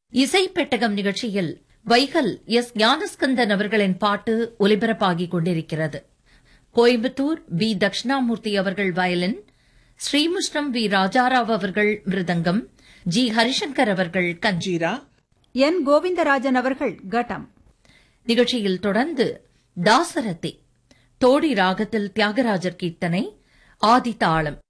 இசை பெட்டகம் நிகழ்ச்சியில் வைகல் எஸ் ஞானஸ்கந்தன் அவர்களின் பாட்டு ஒலிபரப்பாகிக் கொண்டிருக்கிறது. கோயம்புத்தூர் பி தட்சிணாமூர்த்தி அவர்கள் வயலின், ஸ்ரீமுஷ்ணம் வி ராஜாராவ் அவர்கள் மிருதங்கம், ஜி ஹரிசங்கர் அவர்கள் கஞ்சீரா, என் கோவிந்தராஜன் அவர்கள் கட்டம். நிகழ்ச்சியில் தொடர்ந்து தாசரதி தோடி ராகத்தில் தியாகராஜர் கீர்த்தனை, ஆதி தாளம்.